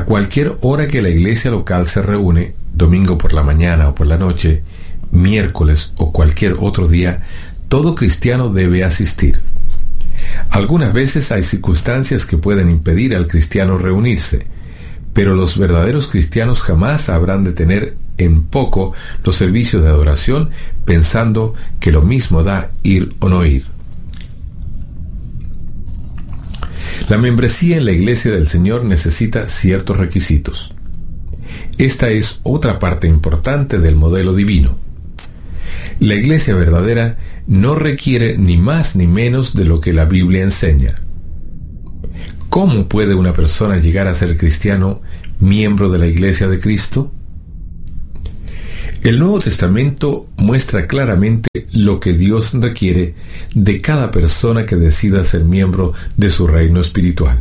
A cualquier hora que la iglesia local se reúne, domingo por la mañana o por la noche, miércoles o cualquier otro día, todo cristiano debe asistir. Algunas veces hay circunstancias que pueden impedir al cristiano reunirse, pero los verdaderos cristianos jamás habrán de tener en poco los servicios de adoración, pensando que lo mismo da ir o no ir. La membresía en la Iglesia del Señor necesita ciertos requisitos. Esta es otra parte importante del modelo divino. La Iglesia verdadera no requiere ni más ni menos de lo que la Biblia enseña. ¿Cómo puede una persona llegar a ser cristiano, miembro de la Iglesia de Cristo? El Nuevo Testamento muestra claramente lo que Dios requiere de cada persona que decida ser miembro de su reino espiritual.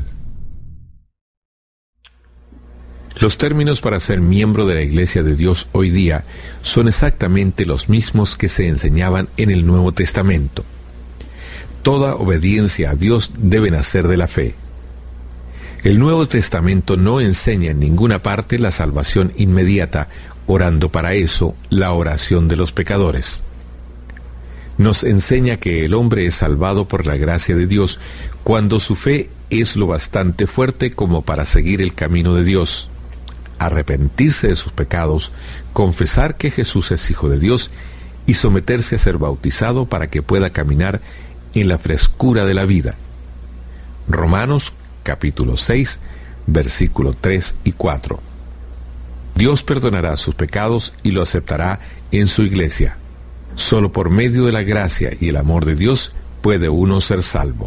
Los términos para ser miembro de la Iglesia de Dios hoy día son exactamente los mismos que se enseñaban en el Nuevo Testamento. Toda obediencia a Dios debe nacer de la fe. El Nuevo Testamento no enseña en ninguna parte la salvación inmediata, orando para eso la oración de los pecadores. Nos enseña que el hombre es salvado por la gracia de Dios cuando su fe es lo bastante fuerte como para seguir el camino de Dios, arrepentirse de sus pecados, confesar que Jesús es Hijo de Dios y someterse a ser bautizado para que pueda caminar en la frescura de la vida. Romanos capítulo 6, versículos 3 y 4. Dios perdonará sus pecados y lo aceptará en su iglesia. Solo por medio de la gracia y el amor de Dios puede uno ser salvo.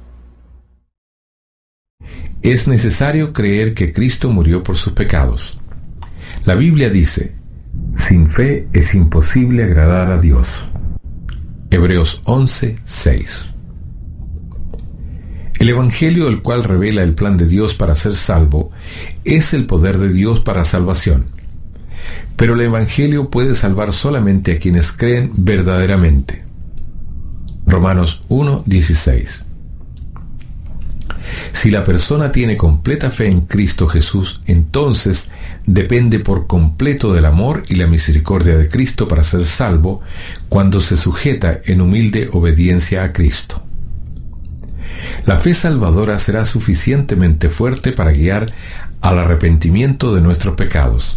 Es necesario creer que Cristo murió por sus pecados. La Biblia dice: sin fe es imposible agradar a Dios. Hebreos 11, 6. El Evangelio, el cual revela el plan de Dios para ser salvo, es el poder de Dios para salvación. Pero el Evangelio puede salvar solamente a quienes creen verdaderamente. Romanos 1, 16. Si la persona tiene completa fe en Cristo Jesús, entonces depende por completo del amor y la misericordia de Cristo para ser salvo cuando se sujeta en humilde obediencia a Cristo. La fe salvadora será suficientemente fuerte para guiar al arrepentimiento de nuestros pecados.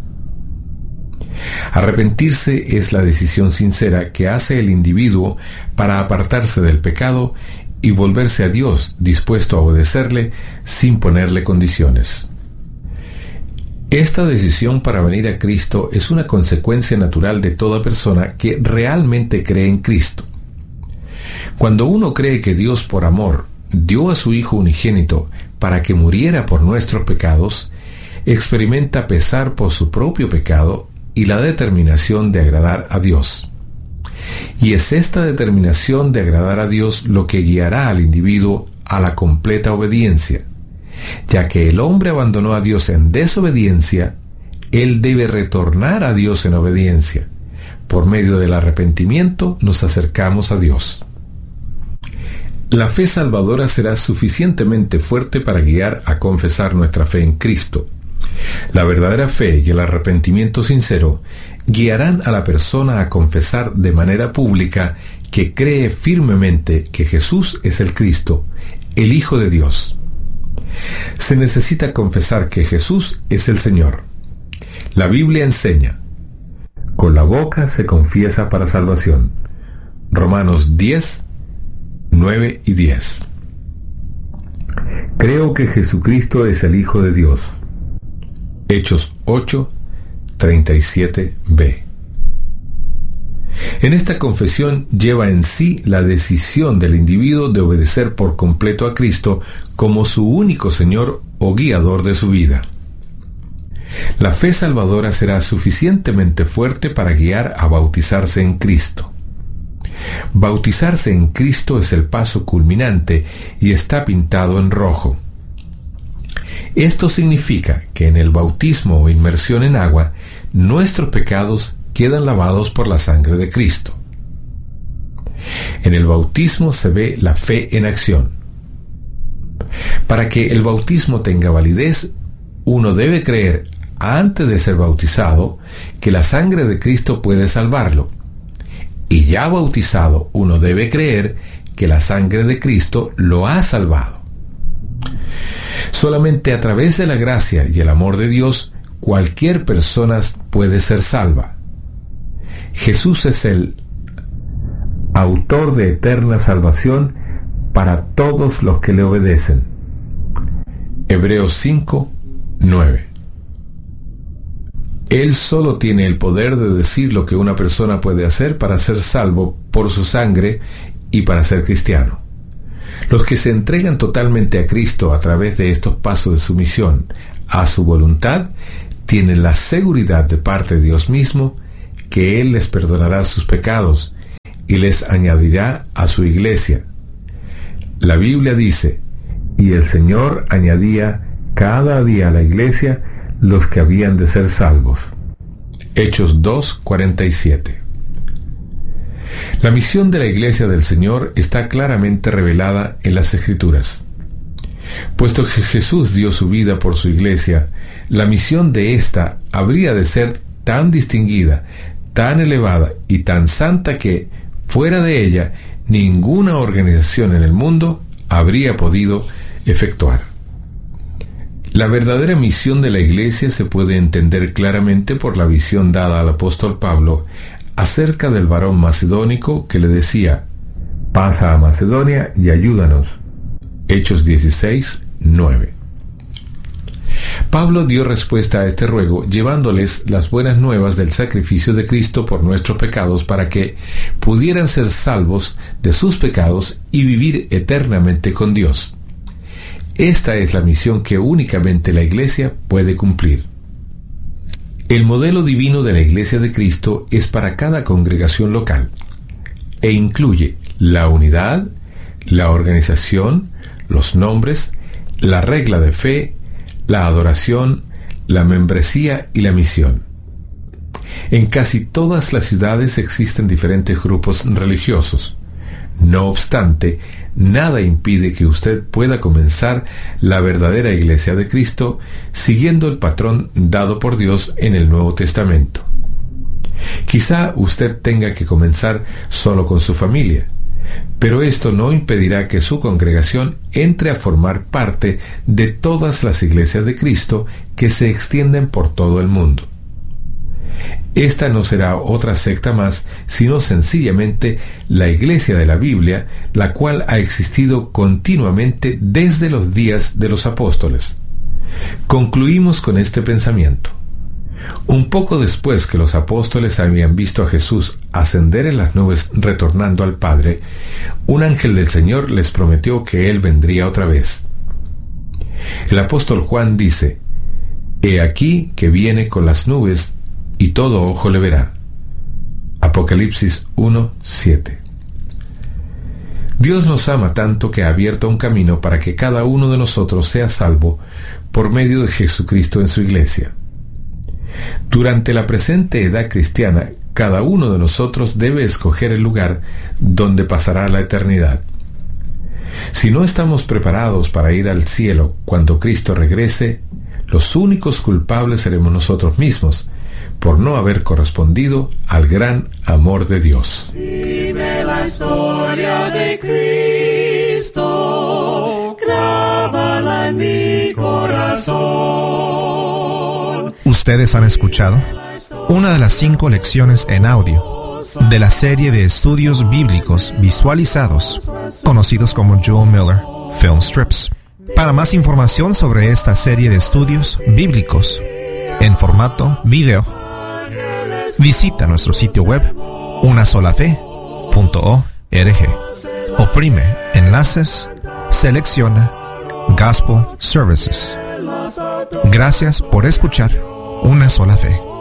Arrepentirse es la decisión sincera que hace el individuo para apartarse del pecado y volverse a Dios, dispuesto a obedecerle sin ponerle condiciones. Esta decisión para venir a Cristo es una consecuencia natural de toda persona que realmente cree en Cristo. Cuando uno cree que Dios, por amor, dio a su Hijo unigénito para que muriera por nuestros pecados, experimenta pesar por su propio pecado y la determinación de agradar a Dios. Y es esta determinación de agradar a Dios lo que guiará al individuo a la completa obediencia. Ya que el hombre abandonó a Dios en desobediencia, él debe retornar a Dios en obediencia. Por medio del arrepentimiento nos acercamos a Dios. La fe salvadora será suficientemente fuerte para guiar a confesar nuestra fe en Cristo. La verdadera fe y el arrepentimiento sincero guiarán a la persona a confesar de manera pública que cree firmemente que Jesús es el Cristo, el Hijo de Dios. Se necesita confesar que Jesús es el Señor. La Biblia enseña: con la boca se confiesa para salvación. Romanos 10, 9 y 10. Creo que Jesucristo es el Hijo de Dios. Hechos 8, 37b. En esta confesión lleva en sí la decisión del individuo de obedecer por completo a Cristo como su único Señor o guiador de su vida. La fe salvadora será suficientemente fuerte para guiar a bautizarse en Cristo. Bautizarse en Cristo es el paso culminante y está pintado en rojo. Esto significa que en el bautismo o inmersión en agua, nuestros pecados quedan lavados por la sangre de Cristo. En el bautismo se ve la fe en acción. Para que el bautismo tenga validez, uno debe creer antes de ser bautizado que la sangre de Cristo puede salvarlo. Y ya bautizado, uno debe creer que la sangre de Cristo lo ha salvado. Solamente a través de la gracia y el amor de Dios, cualquier persona puede ser salva. Jesús es el autor de eterna salvación para todos los que le obedecen. Hebreos 5, 9. Él solo tiene el poder de decir lo que una persona puede hacer para ser salvo por su sangre y para ser cristiano. Los que se entregan totalmente a Cristo a través de estos pasos de sumisión a su voluntad, tienen la seguridad de parte de Dios mismo que Él les perdonará sus pecados y les añadirá a su iglesia. La Biblia dice, y el Señor añadía cada día a la iglesia los que habían de ser salvos. Hechos 2:47. La misión de la Iglesia del Señor está claramente revelada en las Escrituras. Puesto que Jesús dio su vida por su Iglesia, la misión de ésta habría de ser tan distinguida, tan elevada y tan santa que, fuera de ella, ninguna organización en el mundo habría podido efectuar. La verdadera misión de la Iglesia se puede entender claramente por la visión dada al apóstol Pablo acerca del varón macedónico que le decía: pasa a Macedonia y ayúdanos. Hechos 16, 9. Pablo dio respuesta a este ruego llevándoles las buenas nuevas del sacrificio de Cristo por nuestros pecados para que pudieran ser salvos de sus pecados y vivir eternamente con Dios. Esta es la misión que únicamente la Iglesia puede cumplir. El modelo divino de la Iglesia de Cristo es para cada congregación local e incluye la unidad, la organización, los nombres, la regla de fe, la adoración, la membresía y la misión. En casi todas las ciudades existen diferentes grupos religiosos. No obstante, nada impide que usted pueda comenzar la verdadera Iglesia de Cristo siguiendo el patrón dado por Dios en el Nuevo Testamento. Quizá usted tenga que comenzar solo con su familia, pero esto no impedirá que su congregación entre a formar parte de todas las iglesias de Cristo que se extienden por todo el mundo. Esta no será otra secta más, sino sencillamente la Iglesia de la Biblia, la cual ha existido continuamente desde los días de los apóstoles. Concluimos con este pensamiento. Un poco después que los apóstoles habían visto a Jesús ascender en las nubes retornando al Padre, un ángel del Señor les prometió que Él vendría otra vez. El apóstol Juan dice: «He aquí que viene con las nubes, y todo ojo le verá». Apocalipsis 1:7. Dios nos ama tanto que ha abierto un camino para que cada uno de nosotros sea salvo por medio de Jesucristo en su iglesia. Durante la presente edad cristiana, cada uno de nosotros debe escoger el lugar donde pasará la eternidad. Si no estamos preparados para ir al cielo cuando Cristo regrese, los únicos culpables seremos nosotros mismos, por no haber correspondido al gran amor de Dios. Vive la historia de Cristo, grábala en mi corazón. Ustedes han escuchado una de las 5 lecciones en audio de la serie de estudios bíblicos visualizados, conocidos como Joel Miller Film Strips. Para más información sobre esta serie de estudios bíblicos en formato video, visita nuestro sitio web unasolafe.org. Oprime enlaces, selecciona Gospel Services. Gracias por escuchar Una Sola Fe.